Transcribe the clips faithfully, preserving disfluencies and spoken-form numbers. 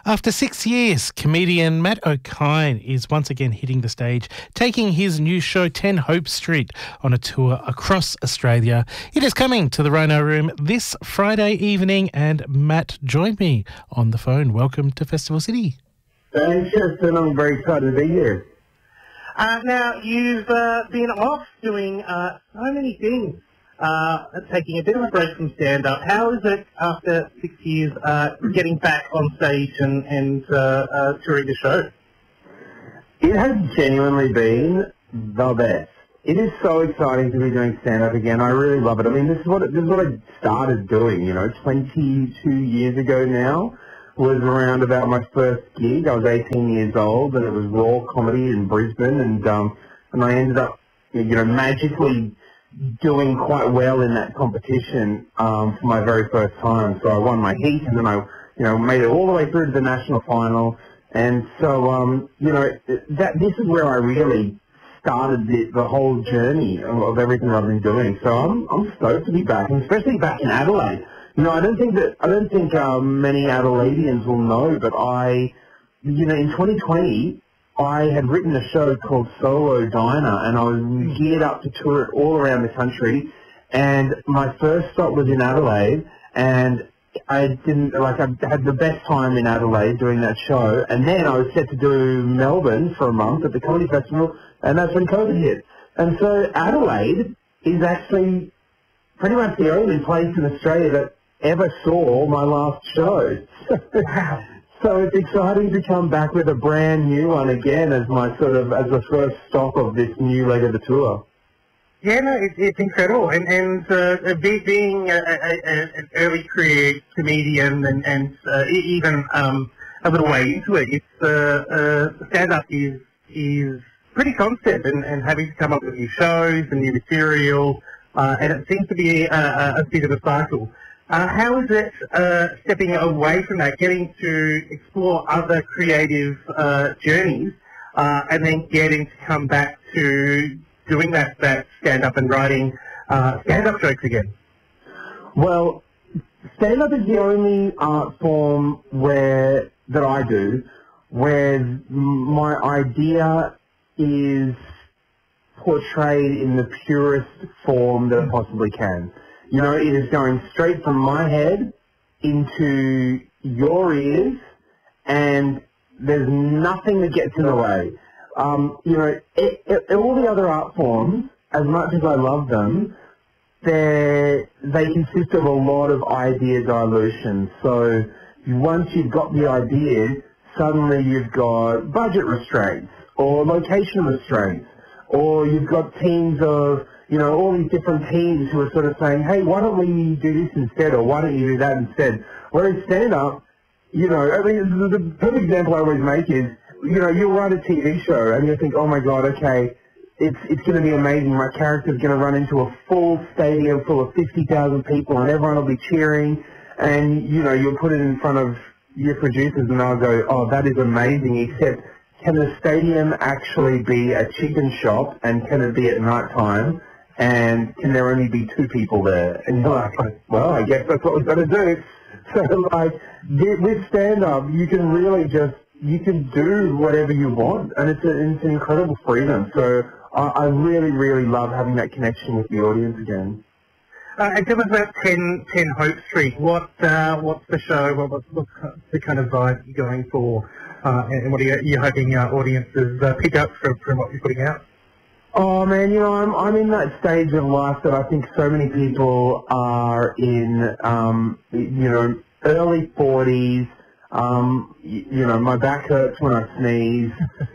After six years, comedian Matt O'Kine is once again hitting the stage, taking his new show ten Hope Street on a tour across Australia. It is coming to the Rhino Room this Friday evening, and Matt joined me on the phone. Welcome to Festival City. Thanks, Justin. I'm very excited to be here. Uh, now, you've uh, been off doing uh, so many things, uh, taking a bit of a break from stand-up. How is it, after six years, uh, getting back on stage and, and uh, uh, touring the show? It has genuinely been the best. It is so exciting to be doing stand-up again. I really love it. I mean, this is what this is what I started doing, you know, twenty-two years ago now. Was around about my first gig. I was eighteen years old, and it was Raw Comedy in Brisbane, and um, and I ended up, you know, magically doing quite well in that competition um, for my very first time. So I won my heat, and then I, you know, made it all the way through to the national final. And so, um, you know, that this is where I really started the, the whole journey of, of everything I've been doing. So I'm I'm stoked to be back, and especially back in Adelaide. You know, I don't think that I don't think um, many Adelaideans will know, but I, you know, in twenty twenty, I had written a show called Solo Diner, and I was geared up to tour it all around the country. And my first stop was in Adelaide, and I didn't like I had the best time in Adelaide doing that show. And then I was set to do Melbourne for a month at the Comedy Festival, and that's when COVID hit. And so Adelaide is actually pretty much the only place in Australia that ever saw my last show. So it's exciting to come back with a brand new one again as my sort of, as the first stop of this new leg of the tour. Yeah, no, it, it's incredible. And, and uh, be, being a, a, a, an early career comedian and, and uh, even um, a little way into it, it's, uh, uh, stand-up is, is pretty constant, and, and having to come up with new shows and new material, uh, and it seems to be a, a, a bit of a cycle. Uh, how is it uh, stepping away from that, getting to explore other creative uh, journeys, uh, and then getting to come back to doing that, that stand-up and writing uh, stand-up jokes again? Well, stand-up is the only art form where that I do where my idea is portrayed in the purest form that it possibly can. You know, it is going straight from my head into your ears, and there's nothing that gets in the way. Um, you know, it, it, all the other art forms, as much as I love them, they they consist of a lot of idea dilution. So once you've got the idea, suddenly you've got budget restraints or location restraints, or you've got teams of, you know, all these different teams who are sort of saying, hey, why don't we do this instead, or why don't you do that instead? Whereas stand-up, you know, I mean, the, the perfect example I always make is, you know, you'll write a T V show and you think, oh my God, okay, it's it's going to be amazing. My character's going to run into a full stadium full of fifty thousand people and everyone will be cheering, and, you know, you'll put it in front of your producers and they'll go, oh, that is amazing, except can the stadium actually be a chicken shop, and can it be at night time? And can there only be two people there? And you're like, well, I guess that's what we've got to do. So, like, with stand-up, you can really just, you can do whatever you want, and it's, a, it's an incredible freedom. So I, I really, really love having that connection with the audience again. Uh, and tell us about ten, ten Hope Street. What, uh, what's the show? What, what's, what's the kind of vibe you're going for? Uh, and what are you, you're hoping uh, audiences uh, pick up from, from what you're putting out? Oh man, you know, I'm I'm in that stage of life that I think so many people are in. Um, you know, early forties. Um, you, you know, my back hurts when I sneeze.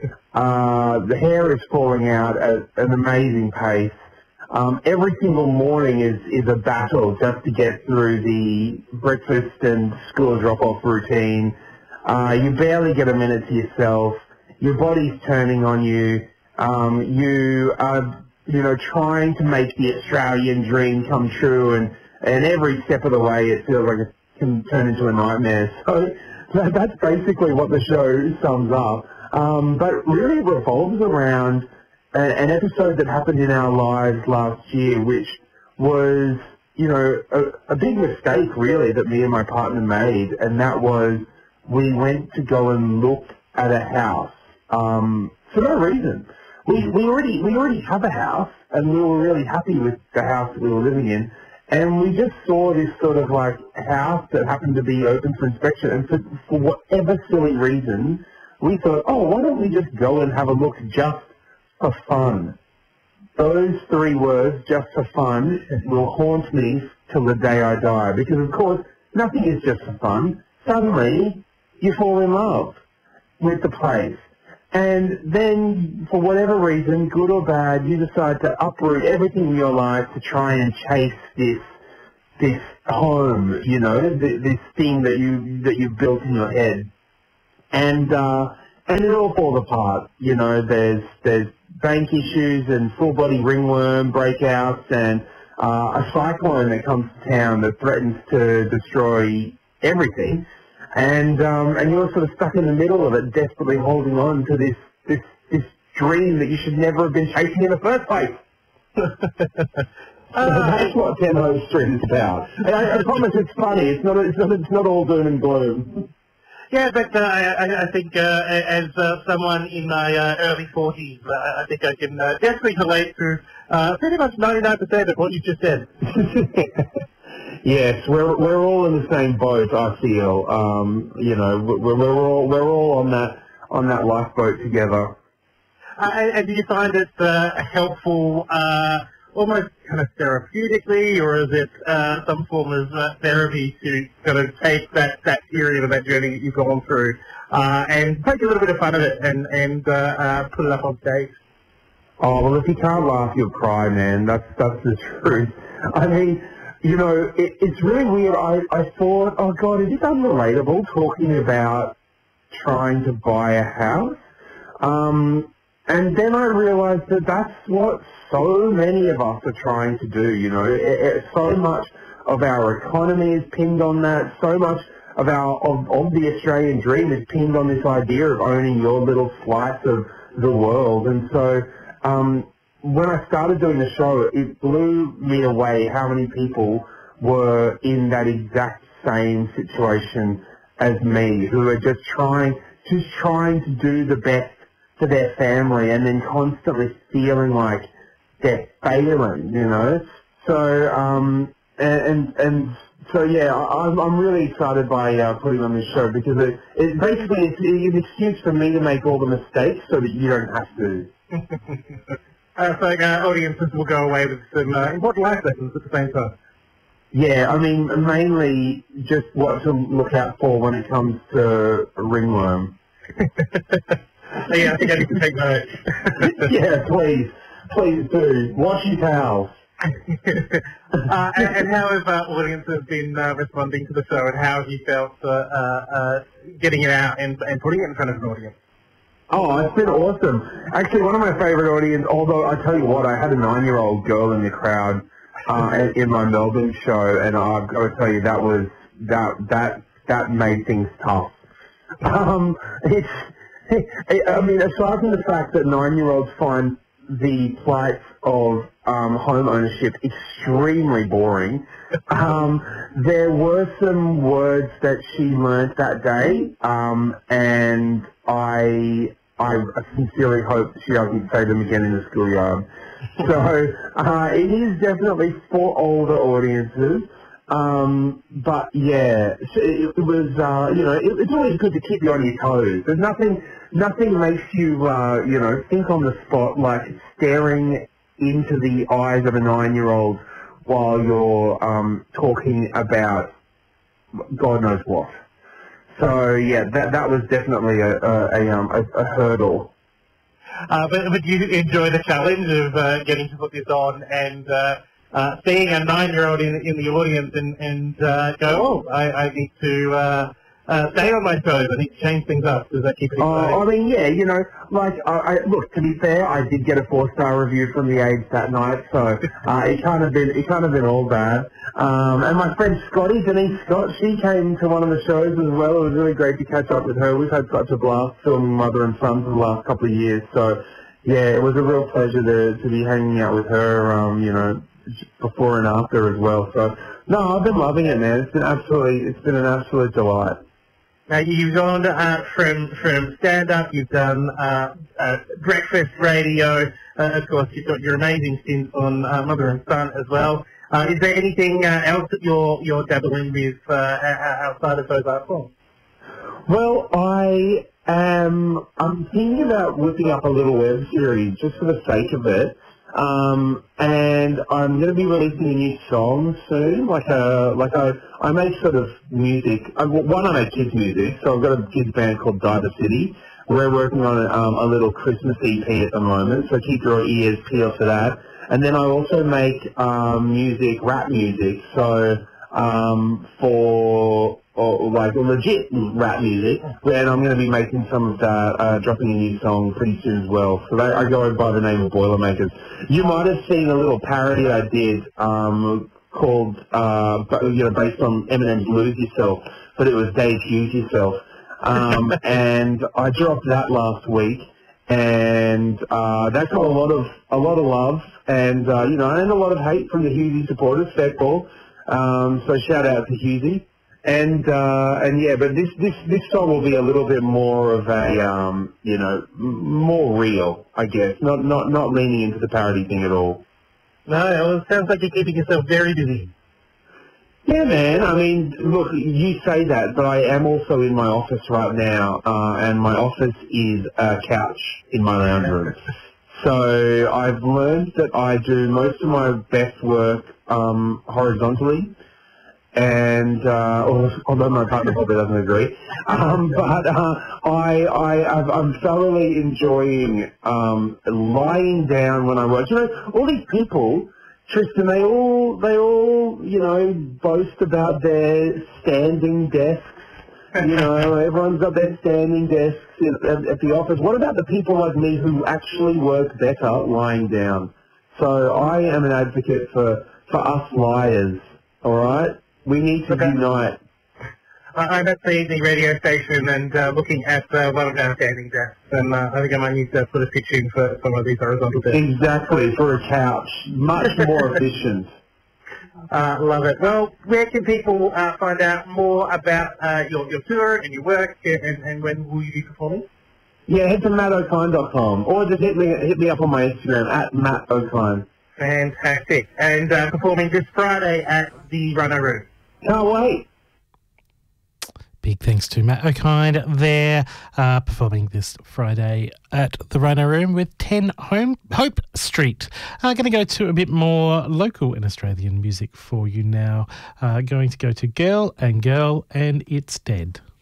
uh, the hair is falling out at an amazing pace. Um, every single morning is is a battle just to get through the breakfast and school drop-off routine. Uh, you barely get a minute to yourself. Your body's turning on you. Um, you are, you know, trying to make the Australian dream come true, and, and every step of the way it feels like it can turn into a nightmare. So that's basically what the show sums up. Um, but really it revolves around a, an episode that happened in our lives last year, which was, you know, a, a big mistake really that me and my partner made, and that was we went to go and look at a house um, for no reason. We, we already we already have a house, and we were really happy with the house that we were living in. And we just saw this sort of like house that happened to be open for inspection, and for, for whatever silly reason, we thought, oh, why don't we just go and have a look just for fun? Those three words, just for fun, will haunt me till the day I die. Because, of course, nothing is just for fun. Suddenly, you fall in love with the place. And then, for whatever reason, good or bad, you decide to uproot everything in your life to try and chase this this home, you know, th- this thing that you that you've built in your head. And uh, and it all falls apart. You know, there's there's bank issues and full body ringworm breakouts and uh, a cyclone that comes to town that threatens to destroy everything. And um, and you're sort of stuck in the middle of it, desperately holding on to this this this dream that you should never have been chasing in the first place. So that's what Ten Hope Street is about. And I, I promise it's funny. It's not it's not it's not all doom and gloom. Yeah, but uh, I, I think uh, as uh, someone in my uh, early forties, uh, I think I can uh, definitely relate to uh, pretty much ninety-nine percent of what you just said. Yes, we're we're all in the same boat. I feel, um, you know, we're we're all we're all on that on that lifeboat together. Uh, and, and do you find it uh, helpful, uh, almost kind of therapeutically, or is it uh, some form of uh, therapy to kind of take that that period of that journey that you've gone through uh, and take a little bit of fun of it and and uh, uh, put it up on stage? Oh well, if you can't laugh, you'll cry, man. That's that's the truth. I mean. You know, it, it's really weird. I, I thought, oh, God, is it unrelatable talking about trying to buy a house? Um, and then I realized that that's what so many of us are trying to do, you know. It, it, so much of our economy is pinned on that. So much of our of, of the Australian dream is pinned on this idea of owning your little slice of the world. And so... Um, when I started doing the show, it blew me away how many people were in that exact same situation as me, who are just trying, just trying to do the best for their family, and then constantly feeling like they're failing, you know. So, um, and and, and so yeah, I, I'm I'm really excited by uh, putting on this show because it, it basically it's, it's an excuse for me to make all the mistakes so that you don't have to. Uh, so uh, audiences will go away with some uh, important life lessons at the same time. Yeah, I mean, mainly just what to look out for when it comes to ringworm. Yeah, I think I need to take notes. Yeah, please. Please do. Wash your towels. uh, and, and how have uh, audiences been uh, responding to the show, and how have you felt uh, uh, uh, getting it out and, and putting it in front of an audience? Oh, it's been awesome. Actually, one of my favourite audience, although I tell you what, I had a nine-year-old girl in the crowd uh, in my Melbourne show, and I've got to tell you, that was, that, that, that made things tough. Um, it's, I mean, aside from the fact that nine-year-olds find the plight of um, home ownership extremely boring, um, there were some words that she learnt that day, um, and I I sincerely hope she doesn't say them again in the schoolyard. So uh, it is definitely for older audiences. Um, but yeah, it, it was, uh, you know, it, it's always good to keep you on your toes. There's nothing, nothing makes you, uh, you know, think on the spot like staring into the eyes of a nine-year-old while you're um, talking about God knows what. So yeah, that that was definitely a a, a, um, a, a hurdle. Uh, but but you enjoy the challenge of uh, getting to put this on and uh, uh, seeing a nine-year-old in in the audience and and uh, go, oh, I, I need to uh, uh, stay on my toes. I need to change things up. Does that keep it exciting? Uh, I mean, yeah, you know, like I, I look. To be fair, I did get a four-star review from The Age that night, so uh, it can't have been it can't have been all bad. Um, and my friend Scotty, Denise Scott, she came to one of the shows as well. It was really great to catch up with her. We've had such a blast filming Mother and Son for the last couple of years. So, yeah, it was a real pleasure to, to be hanging out with her, um, you know, before and after as well. So, no, I've been loving it, man. It's been absolutely, it's been an absolute delight. Now, you've gone uh, from from stand-up, you've done uh, uh, breakfast radio, uh, of course, you've got your amazing stint on uh, Mother and Son as well. Uh, is there anything uh, else that you're you're dabbling with uh, outside of those art forms? Well, I am. I'm thinking about whipping up a little web series just for the sake of it, um, and I'm going to be releasing a new song soon. Like a like I I make sort of music. I, one, I make kids music, so I've got a kids band called Diver City. We're working on a, um, a little Christmas E P at the moment, so keep your ears peeled for that. And then I also make um, music, rap music, so um, for or, like legit rap music. And I'm going to be making some of that, uh, dropping a new song pretty soon as well. So that, I go by the name of Boilermakers. You might have seen a little parody I did um, called, uh, you know, based on Eminem's Lose Yourself, but it was Dave Hughes Yourself. Um, and I dropped that last week. And uh, that got a lot of a lot of love, and uh, you know, and a lot of hate from the Hughesy supporters. Fair call. Um, so shout out to Hughesy. And uh, and yeah, but this this this song will be a little bit more of a um, you know, m- more real, I guess. Not not not leaning into the parody thing at all. No, well, it sounds like you're keeping yourself very busy. Yeah, man. I mean, look, you say that, but I am also in my office right now, uh, and my office is a couch in my lounge room. So I've learned that I do most of my best work um, horizontally, and uh, although my partner probably doesn't agree, um, but uh, I, I, I've, I'm thoroughly enjoying um, lying down when I work. You know, all these people, Tristan, they all, they all, you know, boast about their standing desks. You know, everyone's got their standing desks at, at the office. What about the people like me who actually work better lying down? So I am an advocate for, for us liars, all right? We need to Okay. unite. I'm at the, the radio station and uh, looking at uh, one of our standing desks, and uh, I think I might need to put a pitch in for some of these horizontal desks. Exactly, for a couch. Much more efficient. Uh, love it. Well, where can people uh, find out more about uh, your, your tour and your work, and, and when will you be performing? Yeah, head to matt okine dot com, or just hit me hit me up on my Instagram, at matt okine. Fantastic. And uh, performing this Friday at the Rhino Room. Can't wait. Big thanks to Matt Okine there, uh, performing this Friday at the Rhino Room with ten Home, Hope Street. Uh, going to go to a bit more local and Australian music for you now. Uh, going to go to Girl and Girl and It's Dead.